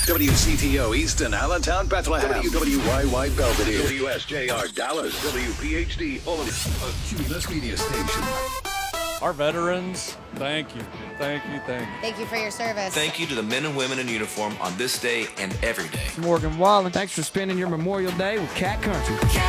WCTO Easton, Allentown, Bethlehem. WYY Belvedere. WSJR Dallas. WPHD Omaha. A Cumulus Media Station. Our veterans, thank you. Thank you, thank you. Thank you for your service. Thank you to the men and women in uniform on this day and every day. Morgan Wallen, thanks for spending your Memorial Day with Cat Country.